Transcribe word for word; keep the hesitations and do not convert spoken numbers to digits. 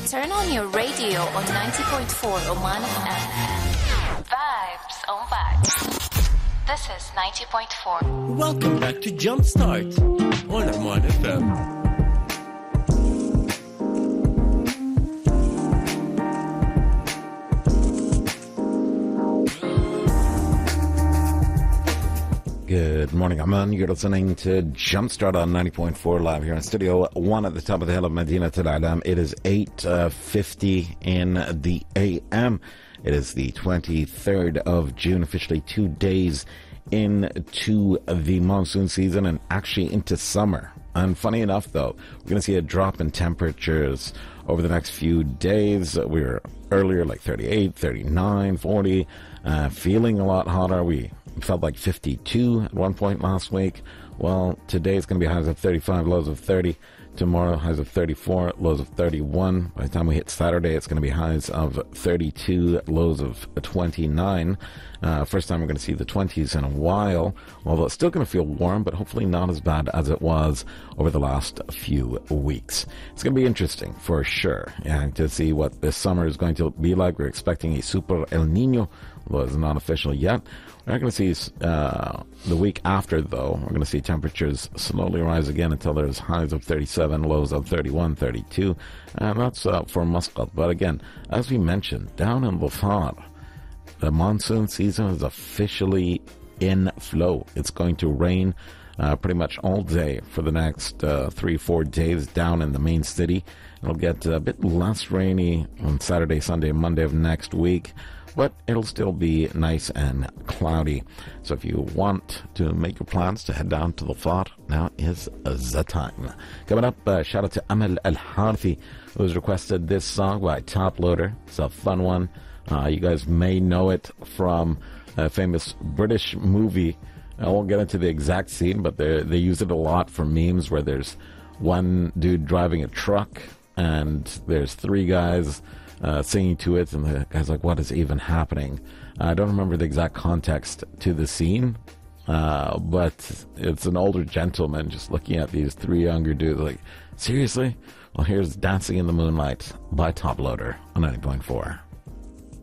Turn on your radio on ninety point four Oman F M. Vibes on vibes. This is ninety point four. Welcome back to Jumpstart on Oman F M. Good morning, Amman. You're listening to Jumpstart on ninety point four live here in Studio one at the top of the hill of Madinat Al Alam. It is eight fifty in the A M. It is the twenty-third of June, officially two days into the monsoon season and actually into summer. And funny enough, though, we're going to see a drop in temperatures over the next few days. We were earlier like thirty-eight, thirty-nine, forty, uh, feeling a lot hotter. We felt like fifty-two at one point last week. Well, today it's going to be highs of thirty-five, lows of thirty. Tomorrow, highs of thirty-four, lows of thirty-one. By the time we hit Saturday, it's going to be highs of thirty-two, lows of twenty-nine. Uh, first time we're going to see the twenties in a while, although it's still going to feel warm, but hopefully not as bad as it was over the last few weeks. It's going to be interesting for sure, and to see what this summer is going to be like. We're expecting a super El Nino, although it's not official yet. We're not going to see uh, the week after, though. We're going to see temperatures slowly rise again until there's highs of thirty-seven, lows of thirty-one, thirty-two, and that's uh, for Muscat. But again, as we mentioned, down in Dhofar, the monsoon season is officially in flow. It's going to rain uh, pretty much all day for the next uh, three, four days down in the main city. It'll get a bit less rainy on Saturday, Sunday, and Monday of next week, but it'll still be nice and cloudy. So if you want to make your plans to head down to the Dhofar, now is the time. Coming up, uh, shout out to Amal Al Harthi, who's requested this song by Top Loader. It's a fun one. Uh, you guys may know it from a famous British movie. I won't get into the exact scene, but they they use it a lot for memes where there's one dude driving a truck and there's three guys Uh, singing to it, and the guy's like, what is even happening? I don't remember the exact context to the scene, uh, but it's an older gentleman just looking at these three younger dudes like, seriously? Well, here's Dancing in the Moonlight by Top Loader on ninety point four.